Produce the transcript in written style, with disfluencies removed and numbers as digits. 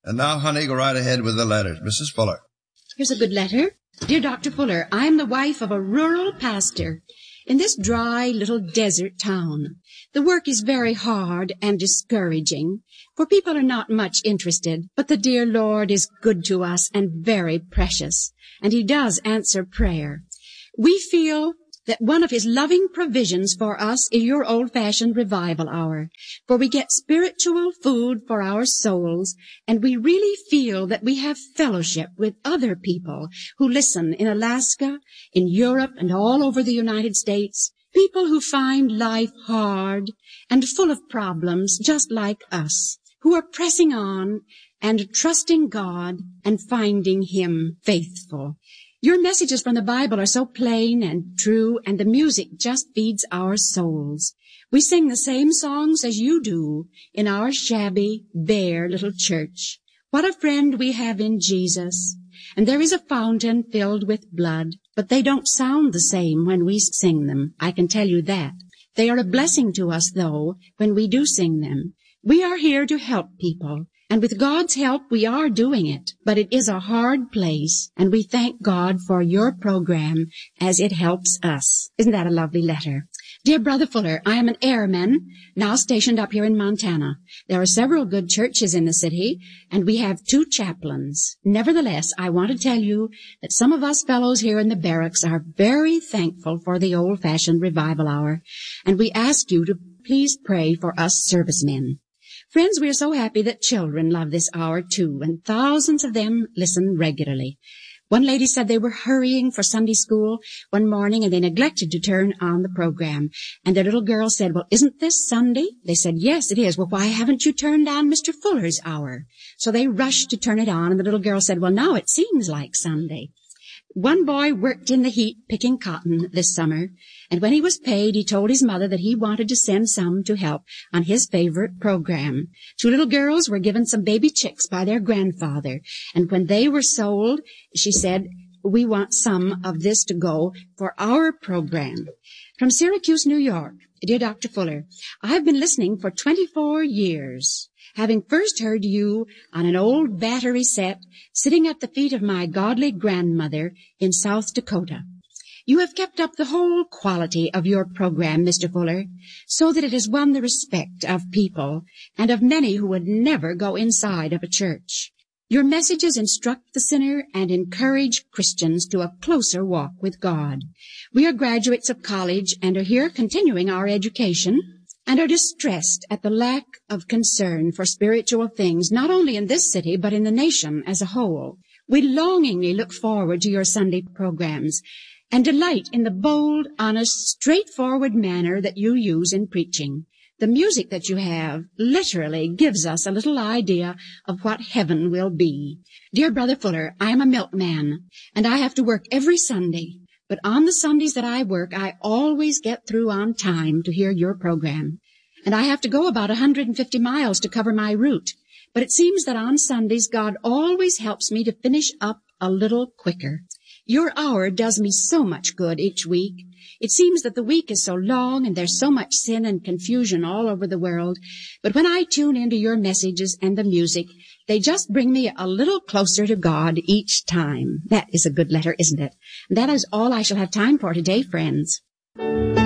And now, honey, go right ahead with the letters. Mrs. Fuller. Here's a good letter. Dear Dr. Fuller, I'm the wife of a rural pastor in this dry little desert town. The work is very hard and discouraging, for people are not much interested, but the dear Lord is good to us and very precious, and He does answer prayer. We feel that one of His loving provisions for us is your old-fashioned revival hour, for we get spiritual food for our souls, and we really feel that we have fellowship with other people who listen in Alaska, in Europe, and all over the United States, people who find life hard and full of problems just like us, who are pressing on and trusting God and finding Him faithful. Your messages from the Bible are so plain and true, and the music just feeds our souls. We sing the same songs as you do in our shabby, bare little church. What a friend we have in Jesus. And there is a fountain filled with blood, but they don't sound the same when we sing them, I can tell you that. They are a blessing to us, though, when we do sing them. We are here to help people. And with God's help, we are doing it. But it is a hard place, and we thank God for your program as it helps us. Isn't that a lovely letter? Dear Brother Fuller, I am an airman now stationed up here in Montana. There are several good churches in the city, and we have 2 chaplains. Nevertheless, I want to tell you that some of us fellows here in the barracks are very thankful for the old-fashioned revival hour, and we ask you to please pray for us servicemen. Friends, we are so happy that children love this hour, too, and thousands of them listen regularly. One lady said they were hurrying for Sunday school one morning, and they neglected to turn on the program. And their little girl said, well, isn't this Sunday? They said, yes, it is. Well, why haven't you turned on Mr. Fuller's hour? So they rushed to turn it on, and the little girl said, well, now it seems like Sunday. One boy worked in the heat picking cotton this summer, and when he was paid, he told his mother that he wanted to send some to help on his favorite program. 2 little girls were given some baby chicks by their grandfather, and when they were sold, she said, we want some of this to go for our program. From Syracuse, New York, dear Dr. Fuller, I've been listening for 24 years. Having first heard you on an old battery set sitting at the feet of my godly grandmother in South Dakota. You have kept up the whole quality of your program, Mr. Fuller, so that it has won the respect of people and of many who would never go inside of a church. Your messages instruct the sinner and encourage Christians to a closer walk with God. We are graduates of college and are here continuing our education, and are distressed at the lack of concern for spiritual things, not only in this city, but in the nation as a whole. We longingly look forward to your Sunday programs and delight in the bold, honest, straightforward manner that you use in preaching. The music that you have literally gives us a little idea of what heaven will be. Dear Brother Fuller, I am a milkman, and I have to work every Sunday. But on the Sundays that I work, I always get through on time to hear your program. And I have to go about 150 miles to cover my route. But it seems that on Sundays, God always helps me to finish up a little quicker. Your hour does me so much good each week. It seems that the week is so long and there's so much sin and confusion all over the world. But when I tune into your messages and the music, they just bring me a little closer to God each time. That is a good letter, isn't it? And that is all I shall have time for today, friends.